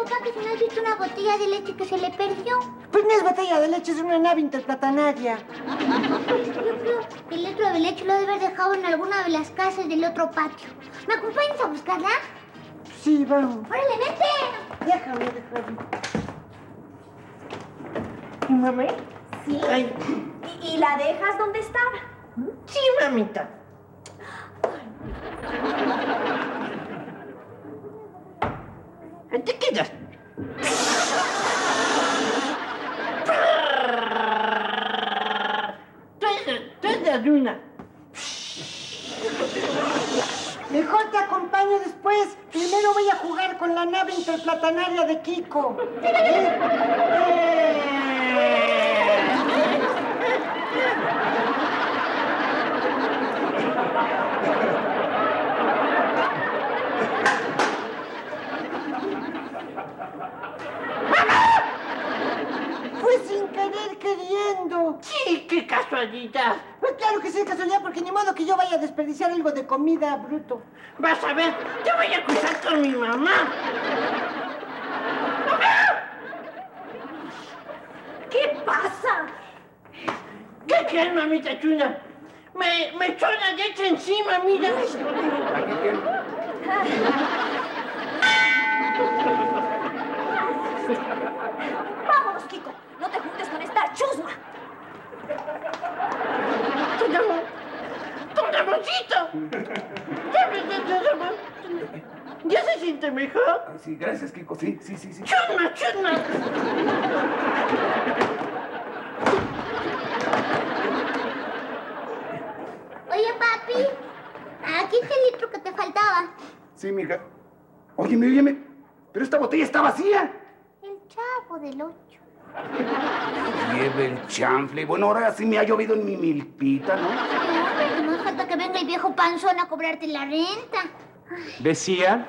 papi, si no has visto una botella de leche que se le perdió. Pues no es botella de leche, es una nave interplatanaria. Yo creo que el litro de leche lo debe haber dejado en alguna de las casas del otro patio. ¿Me acompañas a buscarla? Sí, vamos. ¡Órale, vete! Déjame. ¿Y mamá? Sí. Ay. ¿Y la dejas donde estaba? Sí, mamita. Te quedas. Trae de una. Mejor te acompaño después. Primero voy a jugar con la nave interplatanaria de Kiko. Fue sin querer queriendo. Sí, qué casualidad. Pues claro que sí, casualidad, porque ni modo que yo vaya a desperdiciar algo de comida, bruto. Vas a ver, te voy a cruzar con mi mamá. ¿Qué pasa? ¿Qué crees, mamita chula? Me echó la leche encima, mira. Vámonos, Kiko. No te juntes con esta chusma. ¡Don Ramoncito! ¿Ya se siente mejor? Sí, gracias, Kiko. Sí. ¡Chusma, chusma! Oye, papi, aquí está el litro que te faltaba. Sí, mija. Óyeme. Pero esta botella está vacía. El Chavo del 8. Lleve el chanfle. Bueno, ahora sí me ha llovido en mi milpita, ¿no? Hombre, no falta que venga el viejo panzón a cobrarte la renta. ¿Decía?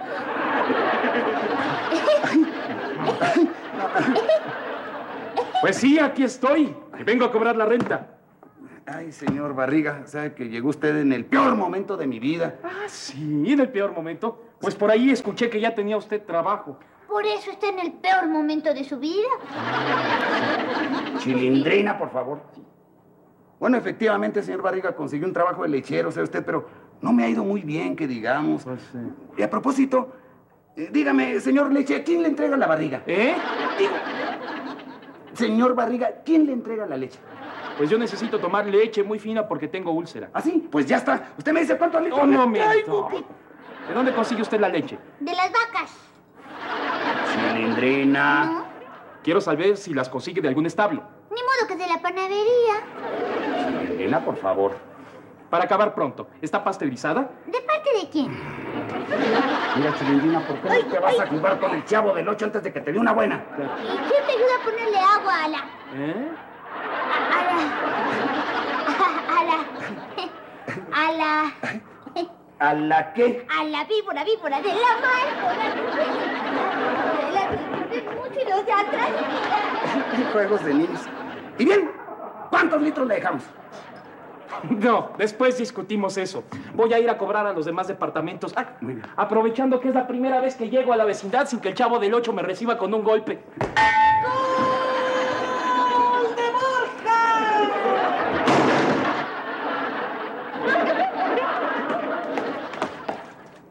Pues sí, aquí estoy. Y vengo a cobrar la renta. Ay, señor Barriga, sabe que llegó usted en el peor momento de mi vida. Ah, sí, en el peor momento. Pues por ahí escuché que ya tenía usted trabajo. Por eso está en el peor momento de su vida. Chilindrina, por favor. Bueno, efectivamente, señor Barriga, consiguió un trabajo de lechero, sabe usted, pero no me ha ido muy bien, que digamos. Pues sí. Y a propósito, dígame, señor Leche, ¿a quién le entrega la barriga? ¿Eh? Digo, señor Barriga, ¿quién le entrega la leche? Pues yo necesito tomar leche muy fina porque tengo úlcera. ¿Ah, sí? Pues ya está. Usted me dice cuántos litros Un le momento. traigo. ¿De dónde consigue usted la leche? De las vacas. Chilindrina. ¿No? Quiero saber si las consigue de algún establo. Ni modo que de la panadería. Chilindrina, por favor. Para acabar pronto, ¿está pasteurizada? ¿De parte de quién? Mira, Chilindrina, ¿por qué no te vas a jugar con el Chavo del 8 antes de que te dé una buena? ¿Y quién te ayuda a ponerle agua a la... ¿Eh? ¿A la qué? A la víbora de la mar. De la víbora de mucho y los de atrás. Juegos de niños. Y bien, ¿cuántos litros le dejamos? No, después discutimos eso. Voy a ir a cobrar a los demás departamentos. Ah, Muy bien. aprovechando que es la primera vez que llego a la vecindad sin que el Chavo del 8 me reciba con un golpe. ¡Gol de Borja!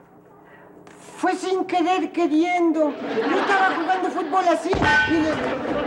Fue sin querer queriendo. Yo estaba jugando fútbol así y...